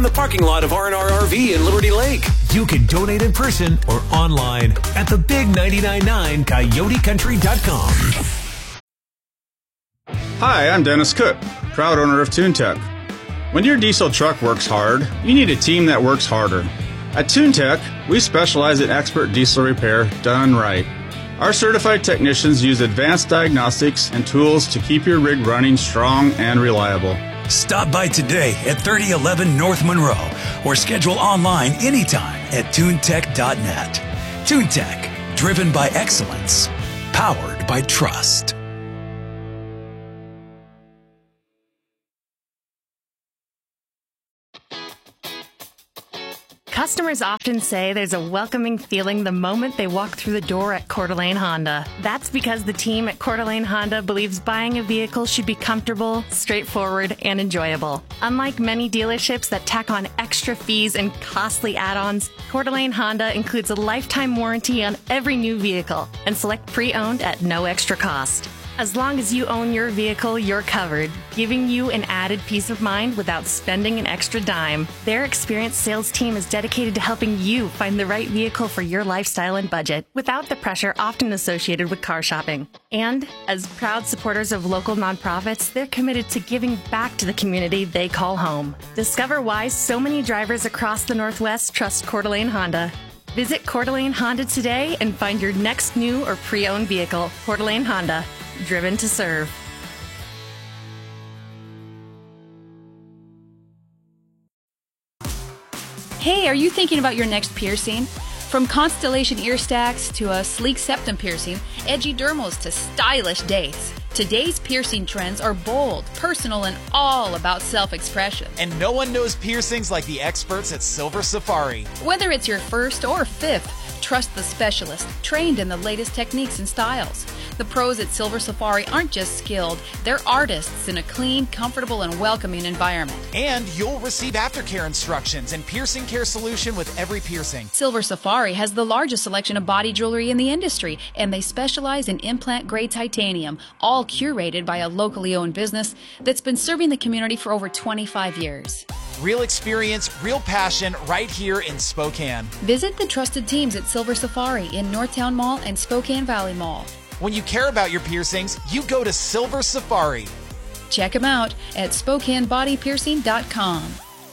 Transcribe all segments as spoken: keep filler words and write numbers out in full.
from the parking lot of R and R R V in Liberty Lake. You can donate in person or online at the big nine nine nine coyote country dot com. Hi, I'm Dennis Cook, proud owner of TuneTech. When your diesel truck works hard, you need a team that works harder. At TuneTech, we specialize in expert diesel repair done right. Our certified technicians use advanced diagnostics and tools to keep your rig running strong and reliable. Stop by today at thirty eleven North Monroe or schedule online anytime at tunetech dot net. TuneTech, driven by excellence, powered by trust. Customers often say there's a welcoming feeling the moment they walk through the door at Coeur d'Alene Honda. That's because the team at Coeur d'Alene Honda believes buying a vehicle should be comfortable, straightforward, and enjoyable. Unlike many dealerships that tack on extra fees and costly add-ons, Coeur d'Alene Honda includes a lifetime warranty on every new vehicle and select pre-owned at no extra cost. As long as you own your vehicle, you're covered, giving you an added peace of mind without spending an extra dime. Their experienced sales team is dedicated to helping you find the right vehicle for your lifestyle and budget without the pressure often associated with car shopping. And as proud supporters of local nonprofits, they're committed to giving back to the community they call home. Discover why so many drivers across the Northwest trust Coeur d'Alene Honda. Visit Coeur d'Alene Honda today and find your next new or pre-owned vehicle. Coeur d'Alene Honda. Driven to serve. Hey, are you thinking about your next piercing? From Constellation ear stacks to a sleek septum piercing, edgy dermals to stylish dates, today's piercing trends are bold, personal, and all about self-expression. And no one knows piercings like the experts at Silver Safari. Whether it's your first or fifth, trust the specialist, trained in the latest techniques and styles. The pros at Silver Safari aren't just skilled, they're artists in a clean, comfortable, and welcoming environment. And you'll receive aftercare instructions and piercing care solution with every piercing. Silver Safari has the largest selection of body jewelry in the industry, and they specialize in implant-grade titanium, all curated by a locally owned business that's been serving the community for over twenty-five years. Real experience, real passion, right here in Spokane. Visit the trusted teams at Silver Safari in Northtown Mall and Spokane Valley Mall. When you care about your piercings, you go to Silver Safari. Check them out at spokane body piercing dot com.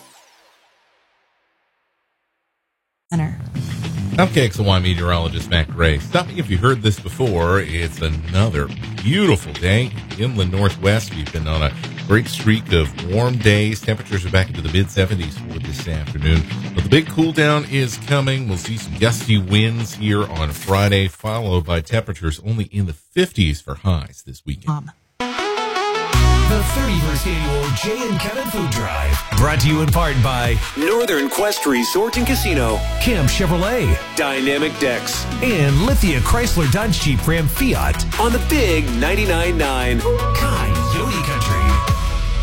I'm K X L Y meteorologist Matt Gray. Stop me if you heard this before. It's another beautiful day. Inland Northwest, we've been on a great streak of warm days. Temperatures are back into the mid seventies for this afternoon. But the big cool down is coming. We'll see some gusty winds here on Friday, followed by temperatures only in the fifties for highs this weekend. Um. The thirty-first Annual Jay and Kevin Food Drive. Brought to you in part by Northern Quest Resort and Casino, Camp Chevrolet, Dynamic Decks, and Lithia Chrysler Dodge Jeep Ram Fiat on the big ninety-nine point nine Coyote Country.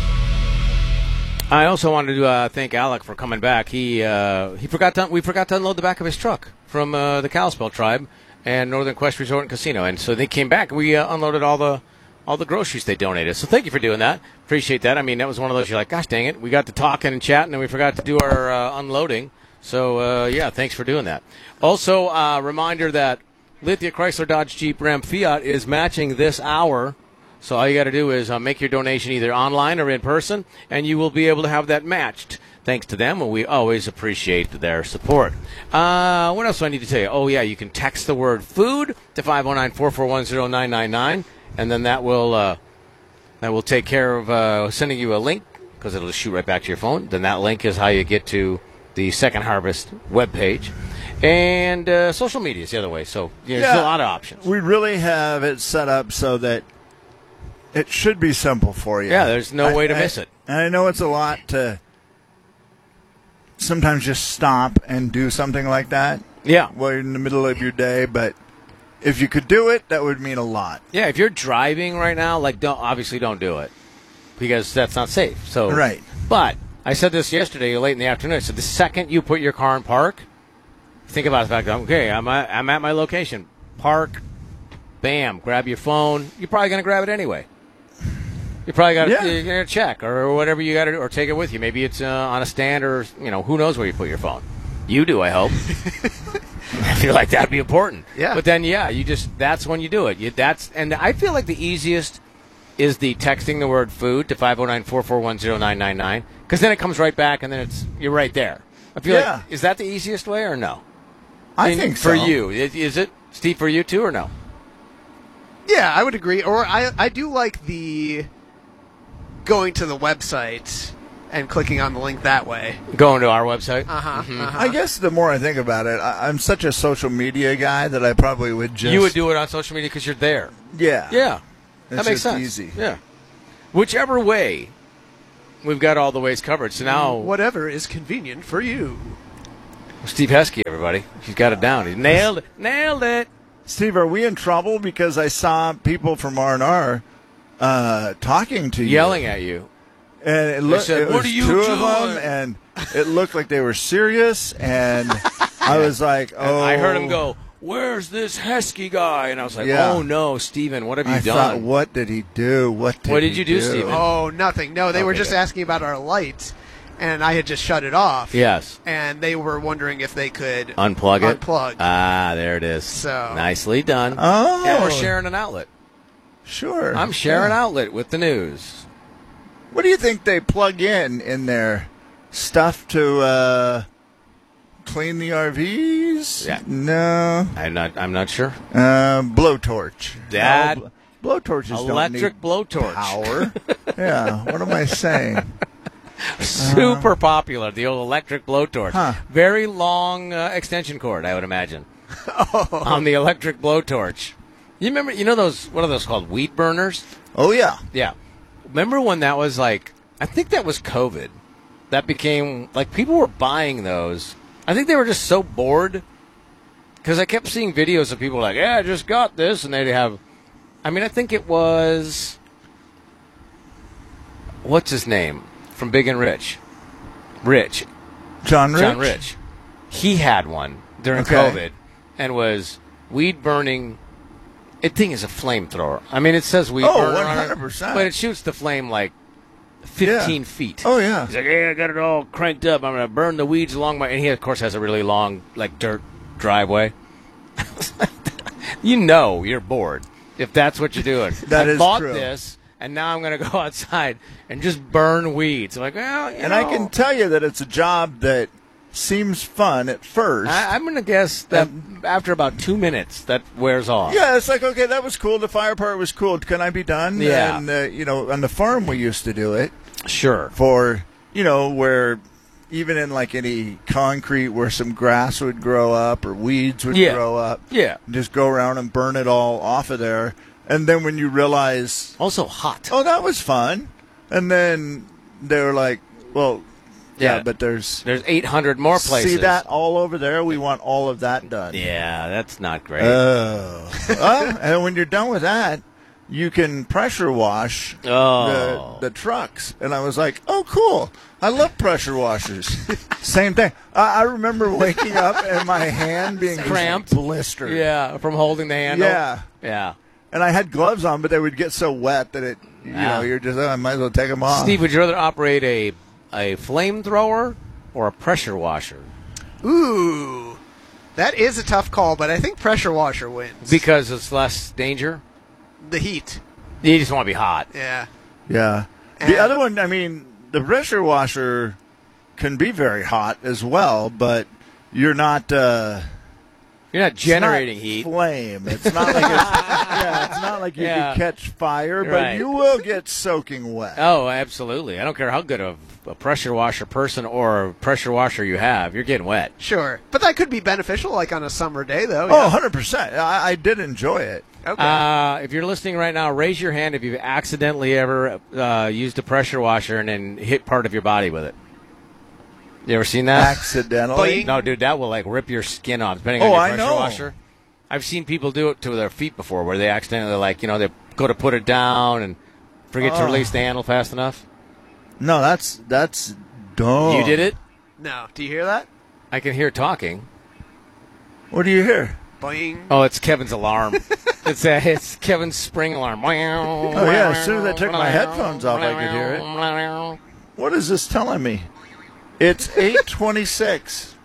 I also wanted to uh, thank Alec for coming back. He uh, he forgot to, we forgot to unload the back of his truck from uh, the Kalispell tribe and Northern Quest Resort and Casino, and so they came back. We uh, unloaded all the all the groceries they donated. So thank you for doing that. Appreciate that. I mean, that was one of those you're like, gosh dang it, we got to talking and chatting, and we forgot to do our uh, unloading. So uh, yeah, thanks for doing that. Also, uh, reminder that Lithia Chrysler Dodge Jeep Ram Fiat is matching this hour. So all you got to do is uh, make your donation either online or in person, and you will be able to have that matched. Thanks to them, and we always appreciate their support. Uh, what else do I need to tell you? Oh, yeah, you can text the word food to five oh nine, four four one, oh nine nine nine, and then that will uh, that will take care of uh, sending you a link, because it'll just shoot right back to your phone. Then that link is how you get to the Second Harvest webpage. And uh, social media is the other way. So you know, yeah, there's a lot of options. We really have it set up so that it should be simple for you. Yeah, there's no I, way to I, miss it. And I know it's a lot to sometimes just stop and do something like that. Yeah. While you're in the middle of your day, but if you could do it, that would mean a lot. Yeah, if you're driving right now, like don't obviously don't do it because that's not safe. So right. But I said this yesterday late in the afternoon. I said the second you put your car in park, think about the fact that okay, I'm at, I'm at my location. Park, bam, grab your phone. You're probably going to grab it anyway. You probably got to Yeah. you're gonna check or whatever you got to, or take it with you. Maybe it's uh, on a stand, or you know, who knows where you put your phone. You do, I hope. I feel like that'd be important. Yeah. But then, yeah, you just that's when you do it. You, that's and I feel like the easiest is the texting the word food to five oh nine, four four one, oh nine nine nine, because then it comes right back and then it's you're right there. I feel Yeah. like is that the easiest way or no? I mean, think for so. you is, is it Steve for you too or no? Yeah, I would agree. Or I, I do like the going to the website and clicking on the link that way. Going to our website. Uh huh. Mm-hmm. Uh-huh. I guess the more I think about it, I, I'm such a social media guy that I probably would just. You would do it on social media because you're there. Yeah. Yeah, that It's makes just sense. easy. Yeah, whichever way, we've got all the ways covered. So now, Whatever is convenient for you. Steve Heskey, everybody, he's got it down. He nailed it. Nailed it. Steve, are we in trouble because I saw people from R and R uh, talking to you, Yelling at you. and it looked said, it "What was are you two of doing?" them, and it looked like they were serious, and I was like, And "Oh!" I heard him go, "Where's this Heskey guy?" And I was like, Yeah. "Oh no, Steven, what have you I done?" thought, "What did he do? What did What did he you do, Steven? Oh, nothing. No, they were Okay, just good. asking about our light, and I had just shut it off. Yes. And they were wondering if they could Unplug it. Unplug. Ah, there it is. So- nicely done. Oh. Yeah, we're sharing an outlet. Sure, I'm sharing an Yeah. outlet with the news. What do you think they plug in in their stuff to uh, clean the R Vs? Yeah. No. I'm not. I'm not sure. Uh, blowtorch. That- No, bl- blowtorches Electric don't need blowtorch. power. Yeah. What am I saying? Super popular. The old electric blowtorch. Huh. Very long uh, extension cord, I would imagine. On the electric blowtorch. You remember? You know those? What are those called? Weed burners. Oh yeah. Yeah. Remember when that was like? I think that was COVID. That became like people were buying those. I think they were just so bored because I kept seeing videos of people like, "Yeah, I just got this," and they'd have. I mean, I think it was. What's his name from Big and Rich? Rich. John Rich. John Rich. He had one during Okay. COVID and was weed burning. It thing is a flamethrower. I mean, it says weed Oh, burner on it, one hundred percent. but it shoots the flame like fifteen Yeah. feet. Oh yeah. He's like, "Yeah, I got it all cranked up. I'm gonna burn the weeds along my." And he, of course, has a really long, like dirt driveway. You know, you're bored if that's what you're doing. That I is bought true. this, and now I'm gonna go outside and just burn weeds. I'm like, well, you And know. I can tell you that it's a job that seems fun at first. I, I'm going to guess that after about two minutes, that wears off. Yeah, it's like, okay, that was cool. The fire part was cool. Can I be done? Yeah. And, uh, you know, on the farm we used to do it Sure. for, you know, where even in like any concrete where some grass would grow up or weeds would Yeah. grow up. Yeah. Just go around and burn it all off of there. And then when you realize, Also hot. oh, that was fun. And then they were like, well, yeah, Yeah. but there's, There's eight hundred more places. see that all over there? We want all of that done. Yeah, that's not great. Oh. Well, and when you're done with that, you can pressure wash Oh. the, the trucks. And I was like, oh, cool. I love pressure washers. Same thing. I, I remember waking up and my hand being Cramped. blistered. yeah, from holding the handle. Yeah. Yeah. And I had gloves on, but they would get so wet that it, you Yeah. know, you're just, oh, I might as well take them off. Steve, would you rather operate a a flamethrower or a pressure washer? Ooh, that is a tough call, but I think pressure washer wins. Because it's less danger. The heat. You just want to be hot. Yeah. Yeah. And- The other one, I mean, the pressure washer can be very hot as well, but you're not. Uh, You're not It's generating not heat. flame. It's not like it's, yeah, it's not like you Yeah. can catch fire, but Right. you will get soaking wet. Oh, absolutely. I don't care how good of a pressure washer person or a pressure washer you have. You're getting wet. Sure. But that could be beneficial, like on a summer day, though. Oh, yeah. one hundred percent. I, I did enjoy it. Okay. Uh, if you're listening right now, raise your hand if you've accidentally ever uh, used a pressure washer and then hit part of your body with it. You ever seen that? Accidentally. No, dude, that will like rip your skin off, depending Oh, on your I pressure know. washer. I've seen people do it to their feet before, where they accidentally like, you know, they go to put it down and forget to Oh. release the handle fast enough. No, that's that's dumb. You did it? No. Do you hear that? I can hear talking. What do you hear? boing. Oh, it's Kevin's alarm. it's uh, it's Kevin's spring alarm. Oh, yeah, as soon as I took my headphones off, I could hear it. What is this telling me? It's eight twenty-six.